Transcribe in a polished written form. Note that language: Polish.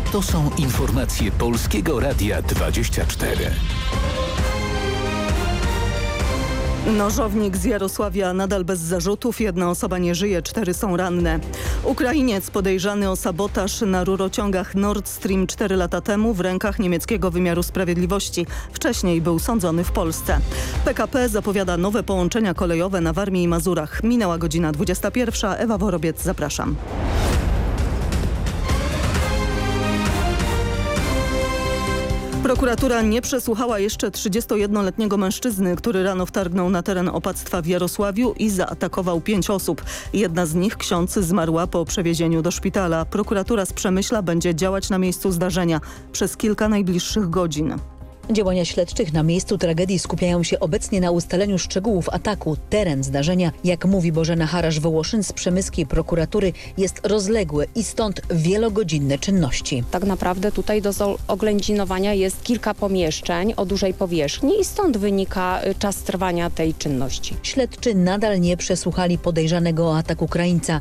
To są informacje Polskiego Radia 24. Nożownik z Jarosławia nadal bez zarzutów. 1 osoba nie żyje, 4 są ranne. Ukrainiec podejrzany o sabotaż na rurociągach Nord Stream 4 lata temu w rękach niemieckiego wymiaru sprawiedliwości. Wcześniej był sądzony w Polsce. PKP zapowiada nowe połączenia kolejowe na Warmii i Mazurach. Minęła godzina 21. Ewa Worobiec, zapraszam. Prokuratura nie przesłuchała jeszcze 31-letniego mężczyzny, który rano wtargnął na teren opactwa w Jarosławiu i zaatakował 5 osób. Jedna z nich, ksiądz, zmarła po przewiezieniu do szpitala. Prokuratura z Przemyśla będzie działać na miejscu zdarzenia przez kilka najbliższych godzin. Działania śledczych na miejscu tragedii skupiają się obecnie na ustaleniu szczegółów ataku. Teren zdarzenia, jak mówi Bożena Harasz-Wołoszyn z przemyskiej prokuratury, jest rozległy i stąd wielogodzinne czynności. Tak naprawdę tutaj do oględzinowania jest kilka pomieszczeń o dużej powierzchni i stąd wynika czas trwania tej czynności. Śledczy nadal nie przesłuchali podejrzanego o atak Ukraińca.